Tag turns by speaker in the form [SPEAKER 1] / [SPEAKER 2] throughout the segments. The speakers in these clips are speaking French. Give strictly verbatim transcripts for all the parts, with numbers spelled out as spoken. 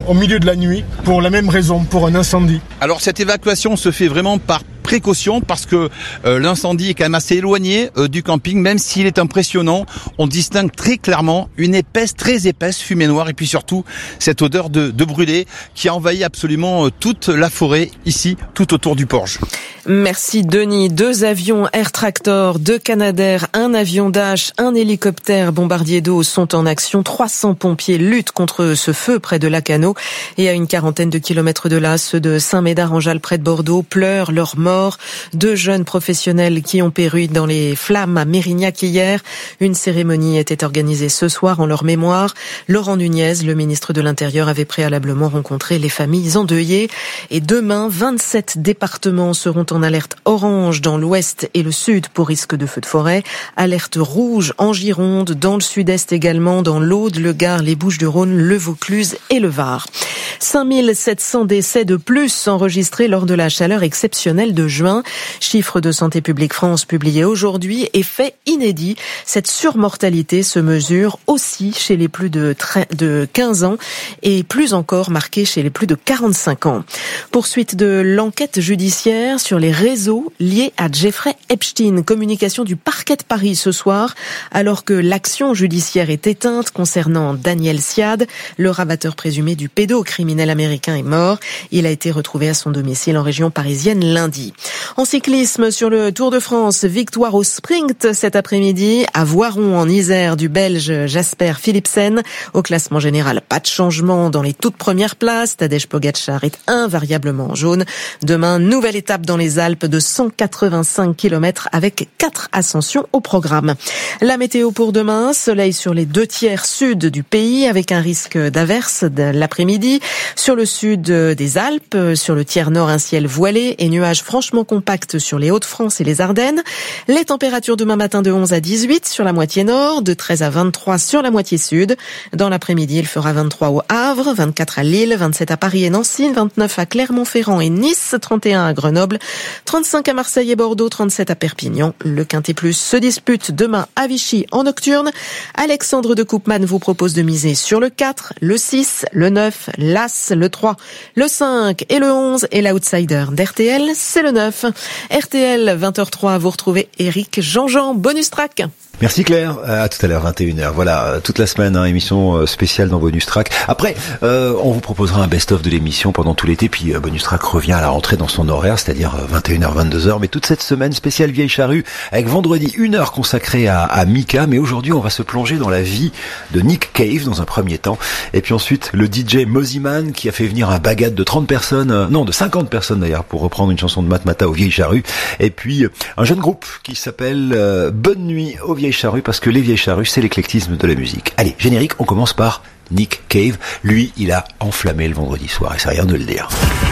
[SPEAKER 1] au milieu de la nuit pour la même raison, pour un incendie.
[SPEAKER 2] Alors cette évacuation se fait vraiment par précaution parce que euh, l'incendie est quand même assez éloigné euh, du camping, même s'il est impressionnant. On distingue très clairement une épaisse, très épaisse fumée noire et puis surtout cette odeur de, de brûlé qui a envahi absolument euh, toute la forêt ici, tout autour du Porge.
[SPEAKER 3] Merci Denis. Deux avions Air Tractor, deux Canadair, un avion Dash, un hélicoptère bombardier d'eau sont en action. trois cents pompiers luttent contre ce feu près de Lacanau et à une quarantaine de kilomètres de là, ceux de Saint-Médard-en-Jalles près de Bordeaux pleurent leur mort. Deux jeunes professionnels qui ont péri dans les flammes à Mérignac hier. Une cérémonie était organisée ce soir en leur mémoire. Laurent Nunez, le ministre de l'Intérieur, avait préalablement rencontré les familles endeuillées. Et demain, vingt-sept départements seront en alerte orange dans l'ouest et le sud pour risque de feux de forêt. Alerte rouge en Gironde, dans le sud-est également, dans l'Aude, le Gard, les Bouches-du-Rhône, le Vaucluse et le Var. cinq mille sept cents décès de plus enregistrés lors de la chaleur exceptionnelle de juin. Chiffre de Santé publique France publié aujourd'hui et fait inédit. Cette surmortalité se mesure aussi chez les plus de quinze ans et plus encore marquée chez les plus de quarante-cinq ans. Poursuite de l'enquête judiciaire sur les réseaux liés à Jeffrey Epstein. Communication du parquet de Paris ce soir, alors que l'action judiciaire est éteinte concernant Daniel Siad, le rabatteur présumé du pédocriminel américain est mort. Il a été retrouvé à son domicile en région parisienne lundi. En cyclisme, sur le Tour de France, victoire au sprint cet après-midi à Voiron en Isère du Belge Jasper Philipsen. Au classement général, pas de changement dans les toutes premières places. Tadej Pogačar est invariablement jaune. Demain, nouvelle étape dans les Alpes de cent quatre-vingt-cinq kilomètres avec quatre ascensions au programme. La météo pour demain, soleil sur les deux tiers sud du pays avec un risque d'averse de l'après-midi. Sur le sud des Alpes, sur le tiers nord, un ciel voilé et nuages franchement compacts sur les Hauts-de-France et les Ardennes. Les températures demain matin de onze à dix-huit sur la moitié nord, de treize à vingt-trois sur la moitié sud. Dans l'après-midi, il fera vingt-trois au Havre, vingt-quatre à Lille, vingt-sept à Paris et Nancy, vingt-neuf à Clermont-Ferrand et Nice, trente et un à Grenoble, trente-cinq à Marseille et Bordeaux, trente-sept à Perpignan. Le Quintet Plus se dispute demain à Vichy en nocturne. Alexandre de Koopman vous propose de miser sur le quatre, le six, le neuf, l'As, le trois, le cinq et le onze. Et l'outsider d'R T L, c'est le neuf. R T L, vingt heures trois, vous retrouvez Éric Jean-Jean, bonus track.
[SPEAKER 4] Merci Claire, à tout à l'heure, vingt et une heures. Voilà, toute la semaine, hein, émission spéciale dans Bonus Track. Après, euh, on vous proposera un best-of de l'émission pendant tout l'été, puis euh, Bonus Track revient à la rentrée dans son horaire, c'est-à-dire vingt et une heures, vingt-deux heures. Mais toute cette semaine spéciale Vieille Charrue, avec vendredi une heure consacrée à, à Mika. Mais aujourd'hui, on va se plonger dans la vie de Nick Cave dans un premier temps. Et puis ensuite, le D J Mosiman qui a fait venir un bagad de trente personnes, euh, non, de cinquante personnes d'ailleurs, pour reprendre une chanson de Matmata aux Vieilles Charrues. Et puis, euh, un jeune groupe qui s'appelle euh, Bonne Nuit aux Vieilles Charrues, parce que les Vieilles Charrues, c'est l'éclectisme de la musique. Allez, générique, on commence par Nick Cave. Lui, il a enflammé le vendredi soir, et c'est rien de le dire.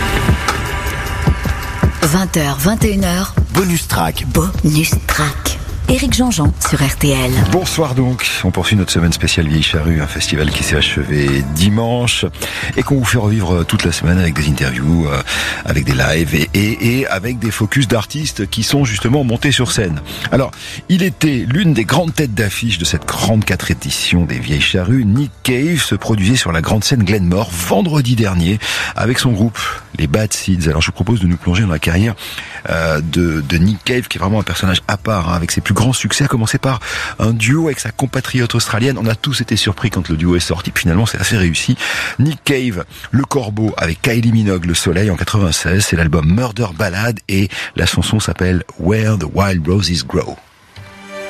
[SPEAKER 5] vingt heures, vingt et une heures.
[SPEAKER 4] Bonus Track.
[SPEAKER 5] Bonus Track. Éric Jean-Jean sur R T L.
[SPEAKER 6] Bonsoir donc, on poursuit notre semaine spéciale Vieille Charrue, un festival qui s'est achevé dimanche et qu'on vous fait revivre toute la semaine avec des interviews, euh, avec des lives et, et, et avec des focus d'artistes qui sont justement montés sur scène. Alors, il était l'une des grandes têtes d'affiche de cette grande quatre éditions des Vieilles Charrues. Nick Cave se produisait sur la grande scène Glenmore vendredi dernier avec son groupe, les Bad Seeds. Alors je vous propose de nous plonger dans la carrière euh, de, de Nick Cave, qui est vraiment un personnage à part, hein, avec ses plus grand succès, a commencé par un duo avec sa compatriote australienne. On a tous été surpris quand le duo est sorti, puis finalement c'est assez réussi. Nick Cave, Le Corbeau avec Kylie Minogue, Le Soleil en quatre-vingt-seize, c'est l'album Murder Ballad et la chanson s'appelle Where the Wild Roses Grow.